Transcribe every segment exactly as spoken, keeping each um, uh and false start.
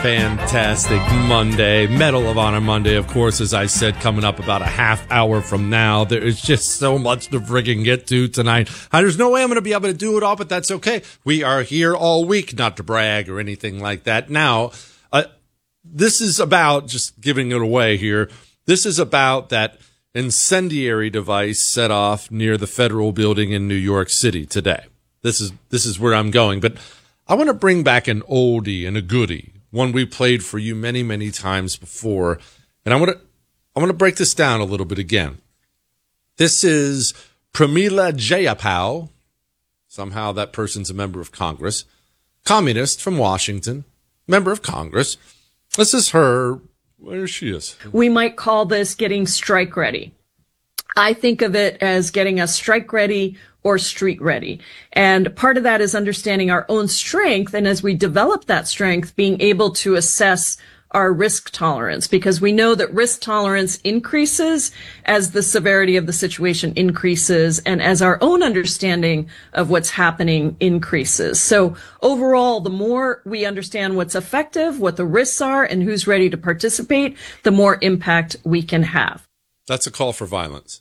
fantastic Monday. Medal of Honor Monday, of course, as I said, coming up about a half hour from now. There is just so much to friggin' get to tonight. There's no way I'm going to be able to do it all, but that's okay. We are here all week, not to brag or anything like that. Now, uh, this is about, just giving it away here, this is about that incendiary device set off near the federal building in New York City today. This is this is where I'm going, but I want to bring back an oldie and a goodie, one we played for you many, many times before, and I want to I want to break this down a little bit again. This is Pramila Jayapal. Somehow that person's a member of Congress, communist from Washington, member of Congress. This is her. Where she is. We might call this getting strike ready. I think of it as getting us strike ready or street ready. And part of that is understanding our own strength. And as we develop that strength, being able to assess our risk tolerance, because we know that risk tolerance increases as the severity of the situation increases and as our own understanding of what's happening increases. So overall, the more we understand what's effective, what the risks are, and who's ready to participate, the more impact we can have. That's a call for violence.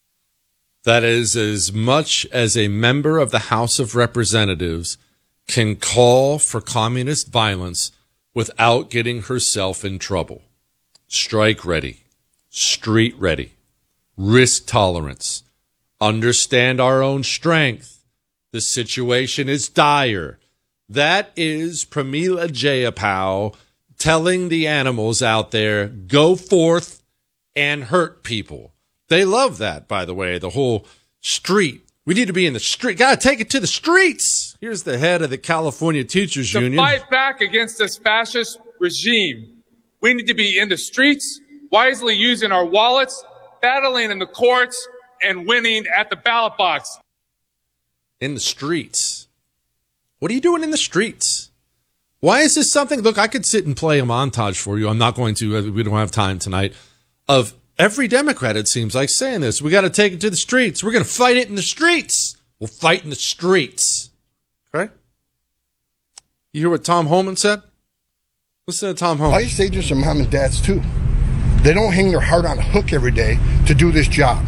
That is as much as a member of the House of Representatives can call for communist violence without getting herself in trouble. Strike ready, street ready, risk tolerance, understand our own strength. The situation is dire. That is Pramila Jayapal telling the animals out there, go forth and hurt people. They love that, by the way, the whole street. We need to be in the street. Got to take it to the streets. Here's the head of the California Teachers to Union. To fight back against this fascist regime, we need to be in the streets, wisely using our wallets, battling in the courts, and winning at the ballot box. In the streets. What are you doing in the streets? Why is this something? Look, I could sit and play a montage for you. I'm not going to. We don't have time tonight. Of every Democrat, it seems like, saying this. We got to take it to the streets. We're going to fight it in the streets. We'll fight in the streets. Okay? You hear what Tom Homan said? Listen to Tom Homan. ICE agents are mom and dads, too. They don't hang their heart on a hook every day to do this job.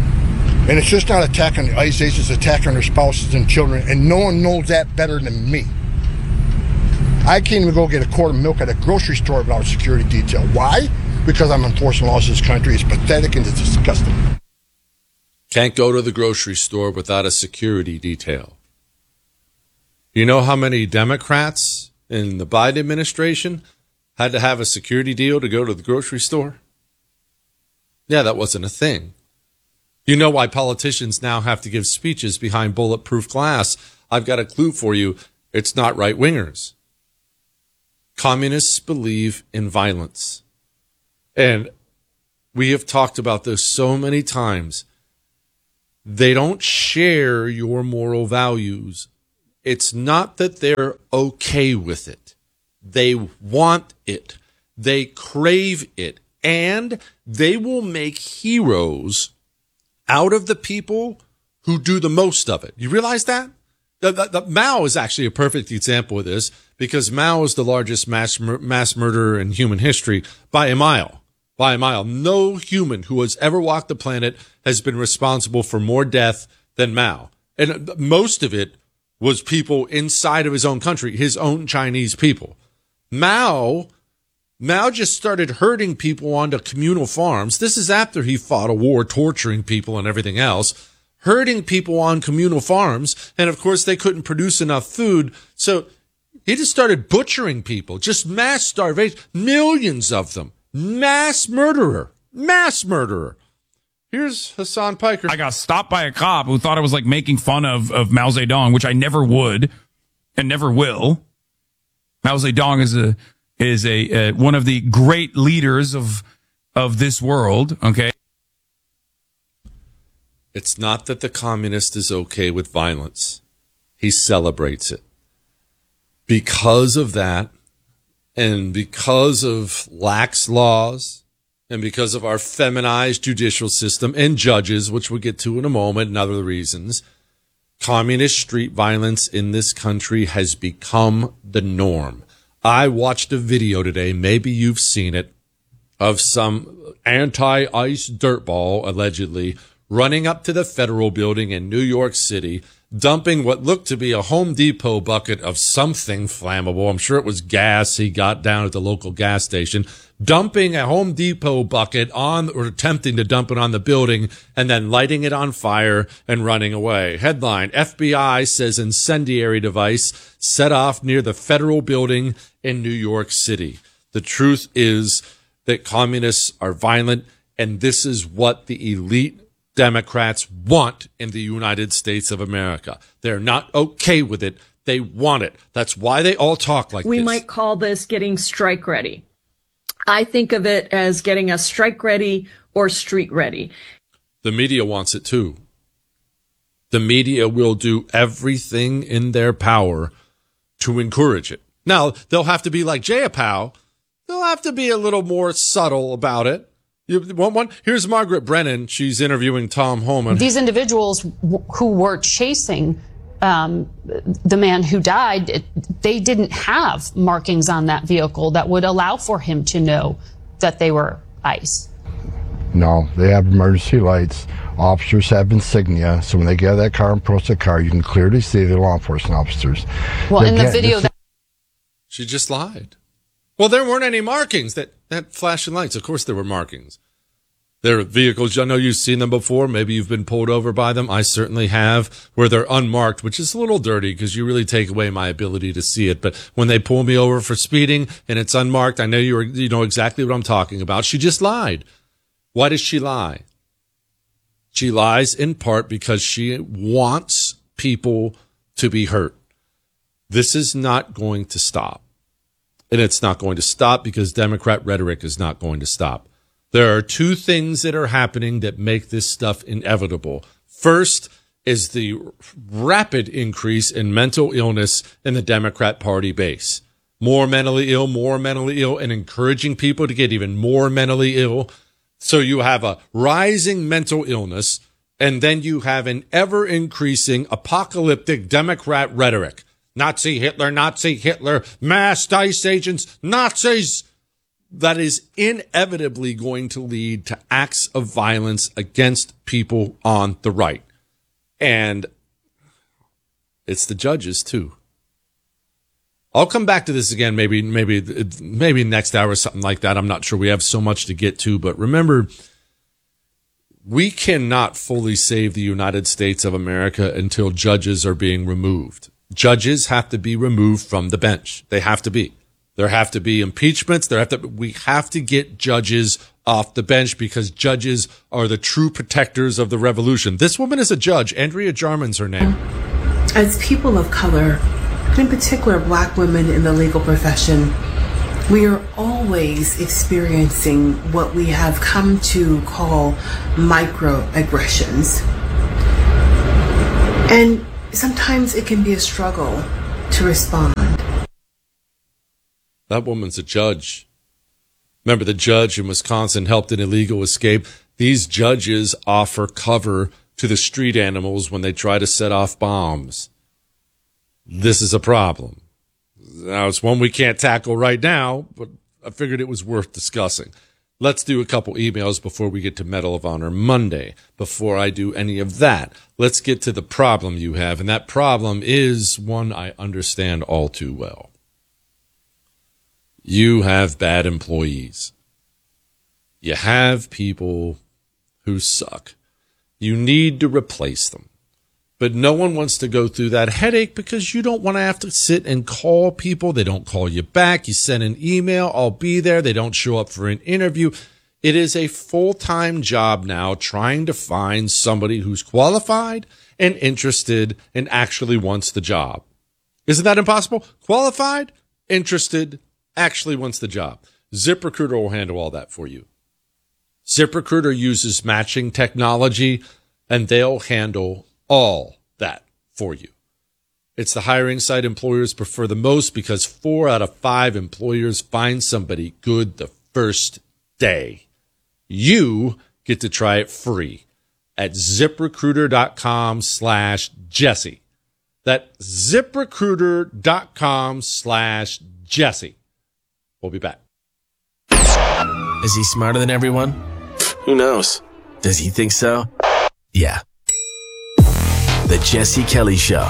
And it's just not attack on the ICE agents, it's attack on their spouses and children. And no one knows that better than me. I can't even go get a quart of milk at a grocery store without a security detail. Why? Because I'm enforcing laws in this country. It's pathetic and it's disgusting. Can't go to the grocery store without a security detail. You know how many Democrats in the Biden administration had to have a security deal to go to the grocery store? Yeah, that wasn't a thing. You know why politicians now have to give speeches behind bulletproof glass? I've got a clue for you. It's not right-wingers. Communists believe in violence. And we have talked about this so many times. They don't share your moral values. It's not that they're okay with it. They want it. They crave it. And they will make heroes out of the people who do the most of it. You realize that? The, the, the, Mao is actually a perfect example of this because Mao is the largest mass, mass murderer in human history by a mile. By a mile. No human who has ever walked the planet has been responsible for more death than Mao. And most of it was people inside of his own country, his own Chinese people. Mao, Mao just started herding people onto communal farms. This is after he fought a war, torturing people and everything else, herding people on communal farms. And of course, they couldn't produce enough food. So he just started butchering people, just mass starvation, millions of them. Mass murderer. Mass murderer. Here's Hassan Piker. I got stopped by a cop who thought I was like making fun of, of Mao Zedong, which I never would and never will. Mao Zedong is a is a uh, one of the great leaders of of this world. Okay. It's not that the communist is okay with violence. He celebrates it. Because of that, and because of lax laws, and because of our feminized judicial system and judges, which we'll get to in a moment, and other reasons, communist street violence in this country has become the norm. I watched a video today, maybe you've seen it, of some anti-ICE dirtball, allegedly, running up to the federal building in New York City, dumping what looked to be a Home Depot bucket of something flammable. I'm sure it was gas he got down at the local gas station, dumping a Home Depot bucket on, or attempting to dump it on the building, and then lighting it on fire and running away. Headline, F B I says incendiary device set off near the federal building in New York City. The truth is that communists are violent, and this is what the elite Democrats want in the United States of America. They're not okay with it. They want it. That's why they all talk like We this. might call this getting strike ready. I think of it as getting us strike ready or street ready. The media wants it too. The media will do everything in their power to encourage it. Now, they'll have to be like Jayapal. They'll have to be a little more subtle about it. You want one? Here's Margaret Brennan. She's interviewing Tom Homan. These individuals w- who were chasing um, the man who died, it, they didn't have markings on that vehicle that would allow for him to know that they were ICE. No, they have emergency lights. Officers have insignia, so when they get out of that car and approach the car, you can clearly see the law enforcement officers. Well, They're in the getting- video this- that She just lied. Well, there weren't any markings that, that flashing lights. Of course there were markings. There are vehicles, I know you've seen them before. Maybe you've been pulled over by them. I certainly have, where they're unmarked, which is a little dirty because you really take away my ability to see it. But when they pull me over for speeding and it's unmarked, I know you you know exactly what I'm talking about. She just lied. Why does she lie? She lies in part because she wants people to be hurt. This is not going to stop. And it's not going to stop because Democrat rhetoric is not going to stop. There are two things that are happening that make this stuff inevitable. First is the rapid increase in mental illness in the Democrat Party base. More mentally ill, more mentally ill, and encouraging people to get even more mentally ill. So you have a rising mental illness, and then you have an ever-increasing apocalyptic Democrat rhetoric. Nazi Hitler, Nazi Hitler, mass ICE agents, Nazis. That is inevitably going to lead to acts of violence against people on the right. And it's the judges, too. I'll come back to this again, maybe, maybe, maybe next hour or something like that. I'm not sure. We have so much to get to. But remember, we cannot fully save the United States of America until judges are being removed. Judges have to be removed from the bench. They have to be. There have to be impeachments. There have to. We have to get judges off the bench because judges are the true protectors of the revolution. This woman is a judge. Andrea Jarman's her name. As people of color, and in particular black women in the legal profession, we are always experiencing what we have come to call microaggressions. And sometimes it can be a struggle to respond. That woman's a judge. Remember, the judge in Wisconsin helped an illegal escape. These judges offer cover to the street animals when they try to set off bombs. This is a problem. Now, it's one we can't tackle right now, but I figured it was worth discussing. Let's do a couple emails before we get to Medal of Honor Monday. Before I do any of that, let's get to the problem you have, and that problem is one I understand all too well. You have bad employees. You have people who suck. You need to replace them. But no one wants to go through that headache because you don't want to have to sit and call people. They don't call you back. You send an email, I'll be there. They don't show up for an interview. It is a full-time job now trying to find somebody who's qualified and interested and actually wants the job. Isn't that impossible? Qualified, interested, actually wants the job. ZipRecruiter will handle all that for you. ZipRecruiter uses matching technology, and they'll handle all that for you. It's the hiring site employers prefer the most because four out of five employers find somebody good the first day. You get to try it free at ZipRecruiter.com slash Jesse. That's ZipRecruiter.com slash Jesse. We'll be back. Is he smarter than everyone? Who knows? Does he think so? Yeah. The Jesse Kelly Show.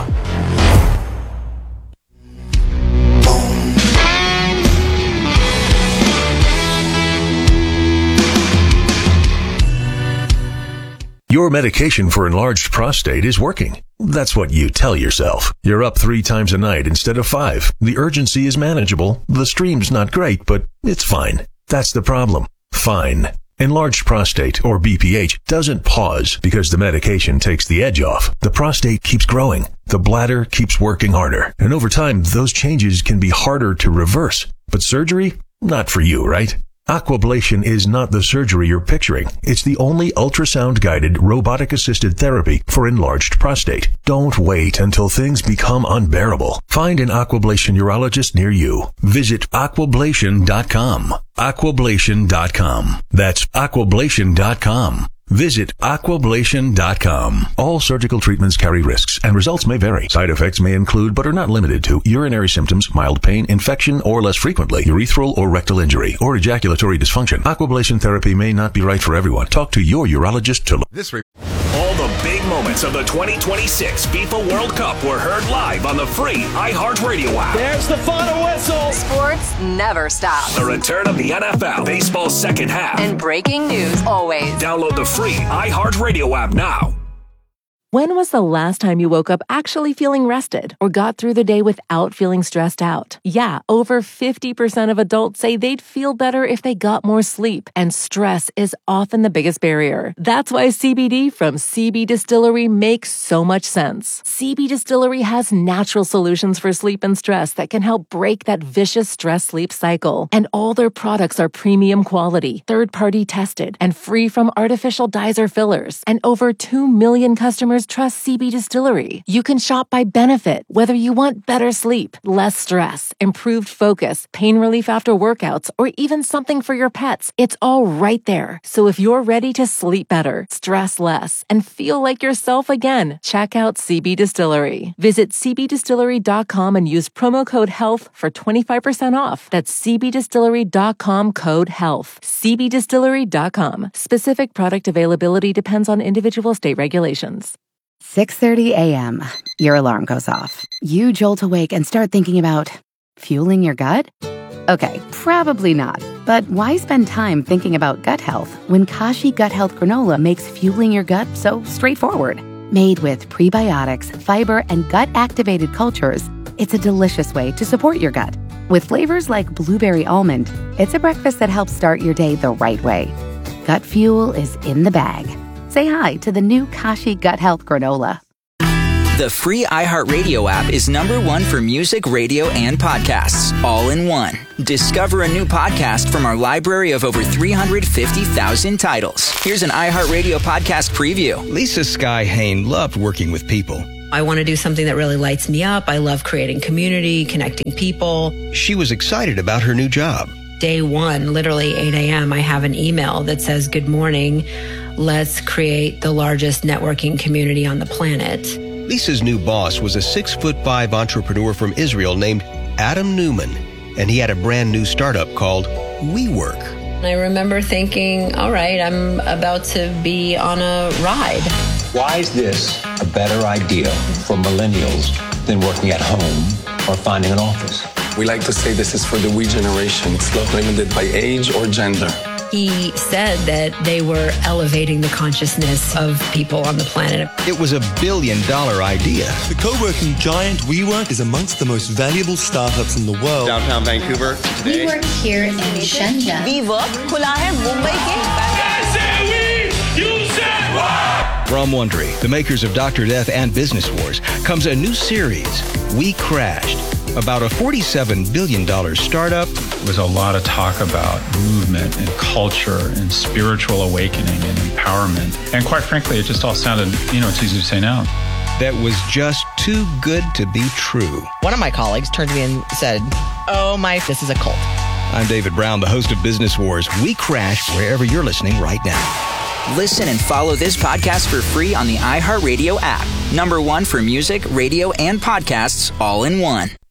Your medication for enlarged prostate is working. That's what you tell yourself. You're up three times a night instead of five. The urgency is manageable. The stream's not great, but it's fine. That's the problem. Fine. Enlarged prostate, or B P H, doesn't pause because the medication takes the edge off. The prostate keeps growing. The bladder keeps working harder. And over time, those changes can be harder to reverse. But surgery? Not for you, right? Aquablation is not the surgery you're picturing. It's the only ultrasound-guided, robotic-assisted therapy for enlarged prostate. Don't wait until things become unbearable. Find an Aquablation urologist near you. Visit aquablation dot com. aquablation dot com. That's aquablation dot com. Visit aquablation dot com. All surgical treatments carry risks, and results may vary. Side effects may include, but are not limited to, urinary symptoms, mild pain, infection, or less frequently, urethral or rectal injury, or ejaculatory dysfunction. Aquablation therapy may not be right for everyone. Talk to your urologist to learn. This re- All the big moments of the twenty twenty-six FIFA World Cup were heard live on the free iHeartRadio app. There's the final whistle. Sports never stop. The return of the N F L, baseball's second half. And breaking news always. Download the free iHeartRadio app now. When was the last time you woke up actually feeling rested or got through the day without feeling stressed out? Yeah, over fifty percent of adults say they'd feel better if they got more sleep, and stress is often the biggest barrier. That's why C B D from C B Distillery makes so much sense. C B Distillery has natural solutions for sleep and stress that can help break that vicious stress-sleep cycle. And all their products are premium quality, third-party tested, and free from artificial dyes or fillers. And over two million customers trust C B Distillery. You can shop by benefit, whether you want better sleep, less stress, improved focus, pain relief after workouts, or even something for your pets. It's all right there. So if you're ready to sleep better, stress less, and feel like yourself again, check out C B Distillery. Visit c b distillery dot com and use promo code HEALTH for twenty-five percent off. That's c b distillery dot com code HEALTH. c b distillery dot com. Specific product availability depends on individual state regulations. six thirty a.m. Your alarm goes off. You jolt awake and start thinking about fueling your gut? Okay, probably not. But why spend time thinking about gut health when Kashi Gut Health Granola makes fueling your gut so straightforward? Made with prebiotics, fiber, and gut-activated cultures, it's a delicious way to support your gut. With flavors like blueberry almond, it's a breakfast that helps start your day the right way. Gut fuel is in the bag. Say hi to the new Kashi Gut Health Granola. The free iHeartRadio app is number one for music, radio, and podcasts, all in one. Discover a new podcast from our library of over three hundred fifty thousand titles. Here's an iHeartRadio podcast preview. Lisa Sky Hain loved working with people. I want to do something that really lights me up. I love creating community, connecting people. She was excited about her new job. Day one, literally eight a.m., I have an email that says, "Good morning. Let's create the largest networking community on the planet." Lisa's new boss was a six foot five entrepreneur from Israel named Adam Newman, and he had a brand new startup called WeWork. I remember thinking, all right, I'm about to be on a ride. Why is this a better idea for millennials than working at home or finding an office? We like to say this is for the we generation. It's not limited by age or gender. He said that they were elevating the consciousness of people on the planet. It was a billion dollar idea. The co-working giant WeWork is amongst the most valuable startups in the world. Downtown Vancouver today. We work here in Shenzhen. WeWork खुला है मुंबई के From Wondery, the makers of Doctor Death and Business Wars, comes a new series, We Crashed, about a forty-seven billion dollars startup. There was a lot of talk about movement and culture and spiritual awakening and empowerment. And quite frankly, it just all sounded, you know, it's easy to say now. That was just too good to be true. One of my colleagues turned to me and said, "Oh my, this is a cult." I'm David Brown, the host of Business Wars. We Crash wherever you're listening right now. Listen and follow this podcast for free on the iHeartRadio app. Number one for music, radio, and podcasts, all in one.